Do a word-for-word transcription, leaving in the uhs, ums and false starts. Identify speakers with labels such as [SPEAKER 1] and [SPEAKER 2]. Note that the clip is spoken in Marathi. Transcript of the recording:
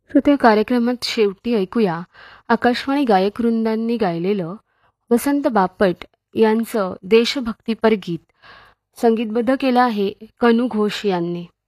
[SPEAKER 1] श्रोते कार्यक्रमात शेवटी ऐकूया आकाशवाणी गायक वृंदांनी गायलेलं वसंत बापट यांचं देशभक्तीपर गीत. संगीतबद्ध केलं आहे कनू घोष यांनी.